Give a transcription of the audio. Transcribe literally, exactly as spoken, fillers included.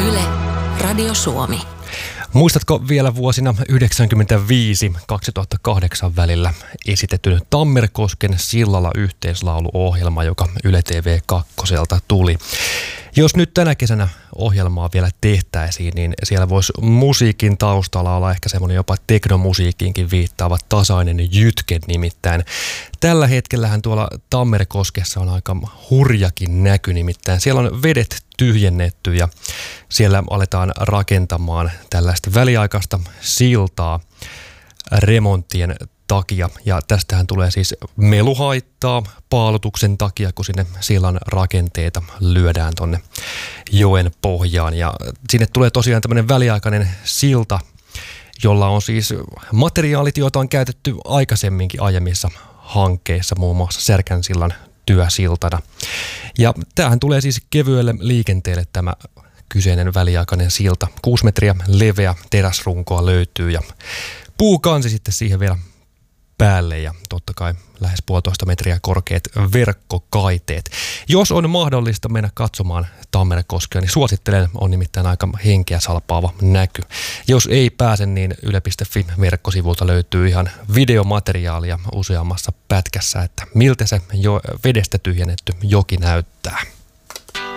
Yle, Radio Suomi. Muistatko vielä vuosina yhdeksänkymmentäviisi kaksituhattakahdeksan välillä esitetyn Tammerkosken sillalla yhteislauluohjelma, joka Yle T V kakkoselta tuli? Jos nyt tänä kesänä ohjelmaa vielä tehtäisiin, niin siellä voisi musiikin taustalla olla ehkä semmoinen jopa teknomusiikkiinkin viittaava tasainen jytke nimittäin. Tällä hetkellähän tuolla Tammerkoskessa on aika hurjakin näky nimittäin. Siellä on vedet tyhjennetty ja siellä aletaan rakentamaan tällaista väliaikaista siltaa remonttien takia. Ja tästähän tulee siis meluhaittaa paalutuksen takia, kun sinne sillan rakenteita lyödään tonne joen pohjaan. Ja sinne tulee tosiaan tämmöinen väliaikainen silta, jolla on siis materiaalit, joita on käytetty aikaisemminkin aiemmissa hankkeissa, muun muassa Särkänsillan työsiltana. Ja tämähän tulee siis kevyelle liikenteelle tämä kyseinen väliaikainen silta. Kuusi metriä leveä teräsrunkoa löytyy ja puukansi sitten siihen vielä päälle ja totta kai lähes puolitoista metriä korkeat verkkokaiteet. Jos on mahdollista mennä katsomaan Tammerkoskea, niin suosittelen, on nimittäin aika henkeä salpaava näky. Jos ei pääse, niin yle piste fi verkkosivulta löytyy ihan videomateriaalia useammassa pätkässä, että miltä se jo vedestä tyhjennetty joki näyttää.